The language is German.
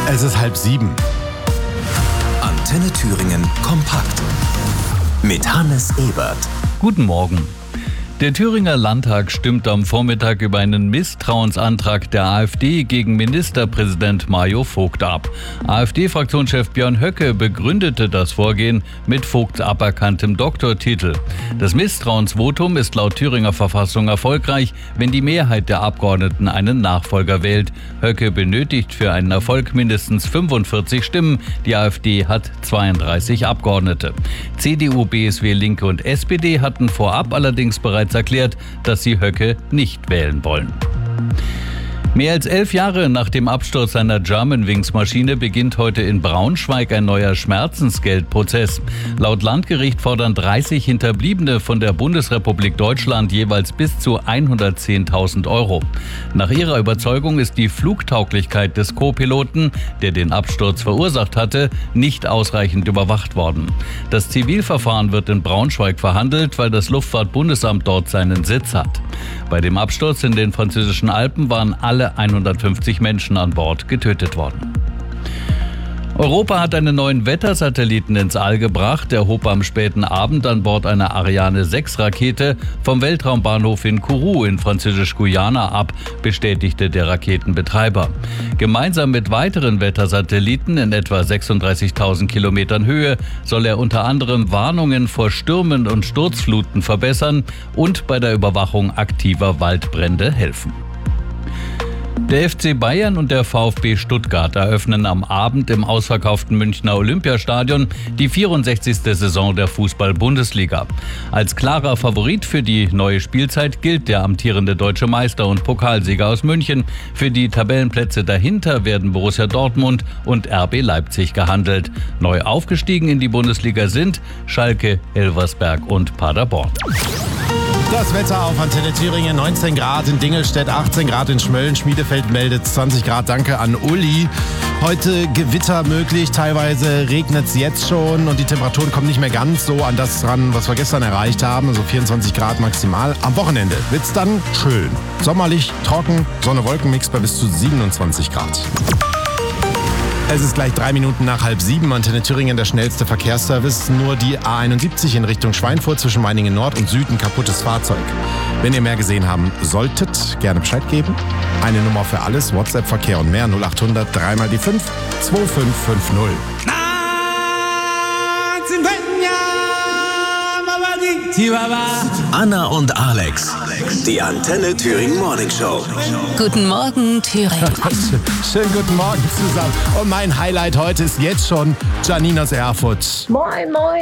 Es ist 6:30. Antenne Thüringen kompakt. Mit Hannes Ebert. Guten Morgen. Der Thüringer Landtag stimmt am Vormittag über einen Misstrauensantrag der AfD gegen Ministerpräsident Mario Vogt ab. AfD-Fraktionschef Björn Höcke begründete das Vorgehen mit Vogts aberkanntem Doktortitel. Das Misstrauensvotum ist laut Thüringer Verfassung erfolgreich, wenn die Mehrheit der Abgeordneten einen Nachfolger wählt. Höcke benötigt für einen Erfolg mindestens 45 Stimmen. Die AfD hat 32 Abgeordnete. CDU, BSW, Linke und SPD hatten vorab allerdings bereits erklärt, dass sie Höcke nicht wählen wollen. Mehr als 11 Jahre nach dem Absturz einer Germanwings-Maschine beginnt heute in Braunschweig ein neuer Schmerzensgeldprozess. Laut Landgericht fordern 30 Hinterbliebene von der Bundesrepublik Deutschland jeweils bis zu 110.000 Euro. Nach ihrer Überzeugung ist die Flugtauglichkeit des Co-Piloten, der den Absturz verursacht hatte, nicht ausreichend überwacht worden. Das Zivilverfahren wird in Braunschweig verhandelt, weil das Luftfahrtbundesamt dort seinen Sitz hat. Bei dem Absturz in den französischen Alpen waren alle 150 Menschen an Bord getötet worden. Europa hat einen neuen Wettersatelliten ins All gebracht. Der hob am späten Abend an Bord einer Ariane 6 Rakete vom Weltraumbahnhof in Kourou in Französisch-Guyana ab, bestätigte der Raketenbetreiber. Gemeinsam mit weiteren Wettersatelliten in etwa 36.000 Kilometern Höhe soll er unter anderem Warnungen vor Stürmen und Sturzfluten verbessern und bei der Überwachung aktiver Waldbrände helfen. Der FC Bayern und der VfB Stuttgart eröffnen am Abend im ausverkauften Münchner Olympiastadion die 64. Saison der Fußball-Bundesliga. Als klarer Favorit für die neue Spielzeit gilt der amtierende deutsche Meister und Pokalsieger aus München. Für die Tabellenplätze dahinter werden Borussia Dortmund und RB Leipzig gehandelt. Neu aufgestiegen in die Bundesliga sind Schalke, Elversberg und Paderborn. Das Wetter auf Antenne Thüringen, 19 Grad in Dingelstedt, 18 Grad in Schmölln, Schmiedefeld meldet 20 Grad, danke an Uli. Heute Gewitter möglich, teilweise regnet es jetzt schon und die Temperaturen kommen nicht mehr ganz so an das ran, was wir gestern erreicht haben, also 24 Grad maximal. Am Wochenende wird es dann schön, sommerlich, trocken, Sonne-Wolken-Mix bei bis zu 27 Grad. Es ist gleich 3 Minuten nach 6:30. Antenne Thüringen, der schnellste Verkehrsservice. Nur die A71 in Richtung Schweinfurt zwischen Meiningen Nord und Süd, ein kaputtes Fahrzeug. Wenn ihr mehr gesehen haben solltet, gerne Bescheid geben. Eine Nummer für alles, WhatsApp-Verkehr und mehr, 0800 3 mal die 5 2550. Anna und Alex, die Antenne Thüringen Morning Show. Guten Morgen, Thüringen. Schönen guten Morgen zusammen. Und mein Highlight heute ist jetzt schon Janine aus Erfurt. Moin, moin.